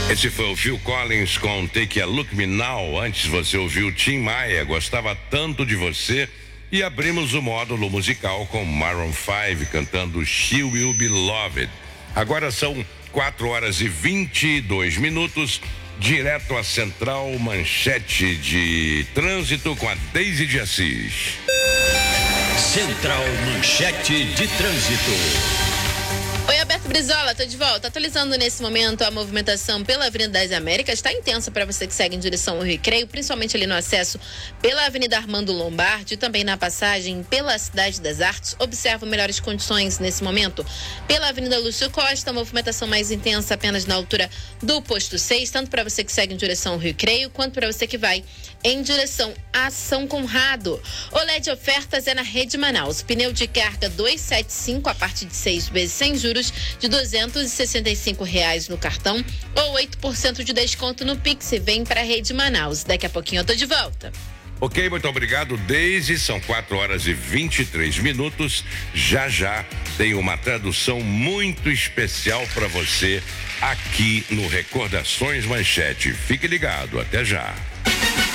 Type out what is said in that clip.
Esse foi o Phil Collins com Take a Look Me Now. Antes você ouviu Tim Maia, Gostava Tanto de Você. E abrimos o módulo musical com Maroon 5 cantando She Will Be Loved. Agora são 4h22, direto à Central Manchete de Trânsito com a Deise de Assis. Central Manchete de Trânsito. Oi, Alberto Brizola, tô de volta. Atualizando nesse momento a movimentação pela Avenida das Américas. Está intensa para você que segue em direção ao Recreio, principalmente ali no acesso pela Avenida Armando Lombardi e também na passagem pela Cidade das Artes. Observo melhores condições nesse momento pela Avenida Lúcio Costa, movimentação mais intensa apenas na altura do posto 6, tanto para você que segue em direção ao Recreio, quanto para você que vai em direção a São Conrado. Olé de ofertas é na Rede Manaus. Pneu de carga 275 a partir de 6 vezes sem juros de R$ 265 no cartão ou 8% de desconto no Pix. Vem para a Rede Manaus. Daqui a pouquinho eu tô de volta. Ok, muito obrigado, Deise. São 4h23. Já tem uma tradução muito especial para você aqui no Recordações Manchete. Fique ligado, até já.